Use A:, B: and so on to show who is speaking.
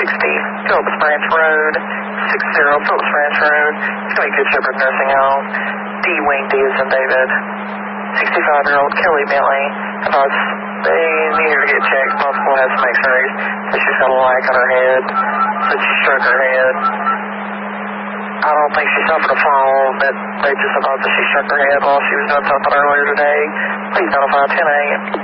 A: Phillips Branch Road, 60 Phillips Branch Road, it's going to be Good Shepherd Nursing Home. D. Wing, D as in David. 65-year-old Kelly Bentley. Advice, they need her to get checked. Possible has some x-rays. So she's got a light on her head. So she struck her head. I don't think she suffered a fall, but they just thought that she struck her head while she was doing something earlier today. Please notify 10 a.m.